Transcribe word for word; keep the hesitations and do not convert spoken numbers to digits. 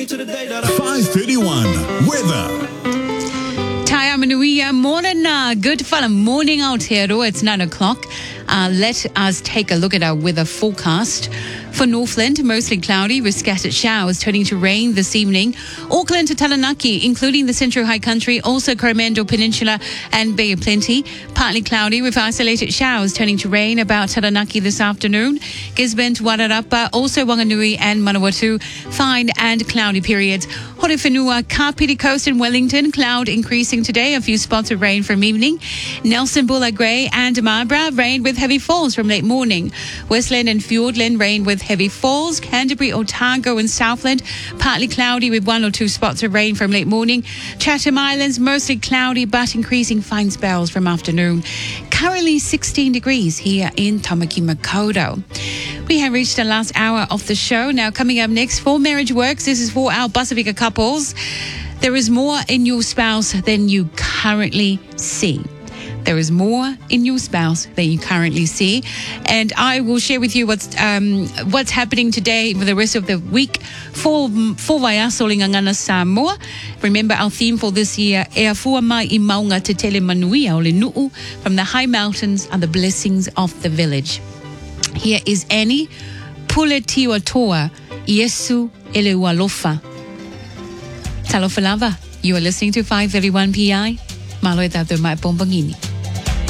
five thirty-one weather. Taya Manuia, morning, uh, good fun morning out here. It's nine o'clock. Uh, let us take a look at our weather forecast. For Northland, mostly cloudy with scattered showers turning to rain this evening. Auckland to Taranaki, including the Central High Country, also Coromandel Peninsula and Bay of Plenty. Partly cloudy with isolated showers turning to rain about Taranaki this afternoon. Gisborne to Wairarapa, also Wanganui and Manawatu, fine and cloudy periods. Horewhenua, Kapiti Coast and Wellington, cloud increasing today. A few spots of rain from evening. Nelson, Bulla Grey and Marlborough, rain with heavy falls from late morning. Westland and Fiordland, rain with heavy falls. Canterbury, Otago and Southland, partly cloudy with one or two spots of rain from late morning. Chatham Islands, mostly cloudy but increasing fine spells from afternoon. Currently sixteen degrees here in Tamaki Makaurau. We have reached the last hour of the show. Now coming up next, For Marriage Works. This is for our Pasifika couples. There is more in your spouse than you currently see. There is more in your spouse than you currently see. And I will share with you what's um, what's happening today for the rest of the week for for Vaiasoli Ngangana Samoa. Remember, our theme for this year, E Afua Mai I Maunga Te Tele Manuia o Le Nu'u, from the high mountains are the blessings of the village. Here is Annie Pule Tiwa Toa, Yesu Ele Walofa. Talofa lava, you are listening to five thirty-one P I. Malo e tatou mai pompangini.